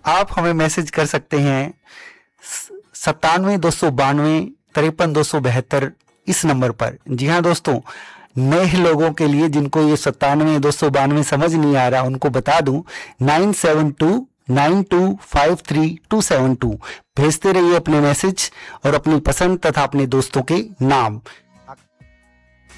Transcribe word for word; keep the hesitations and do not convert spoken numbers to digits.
आप हमें मैसेज कर सकते हैं सत्तानवे दो सौ बानवे तिरपन दो सौ बहत्तर इस नंबर पर। जी हाँ दोस्तों, नए लोगों के लिए जिनको ये सत्तानवे दो सौ बानवे समझ नहीं आ रहा उनको बता दूं, nine seven to nine to five three to seven to. भेजते रहिए अपने मैसेज और अपनी पसंद तथा अपने दोस्तों के नाम।